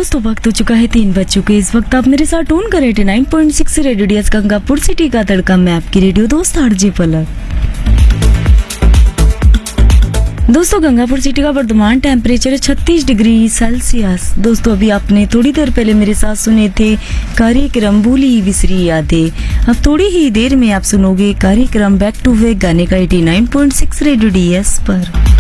दोस्तों वक्त हो चुका है 3 बज चुके। इस वक्त आप मेरे साथ टून करें 89.6 रेडियो डीएस गंगापुर सिटी का तड़का। मैं आपकी रेडियो दोस्त आरजे पलक। दोस्तों गंगापुर सिटी का वर्तमान टेम्परेचर है 36 डिग्री सेल्सियस। दोस्तों अभी आपने थोड़ी देर पहले मेरे साथ सुने थे कार्यक्रम भूली बिसरी यादें। अब थोड़ी ही देर में आप सुनोगे कार्यक्रम बैक टू बैक गाने का 89.6 रेडियो डीएस पर।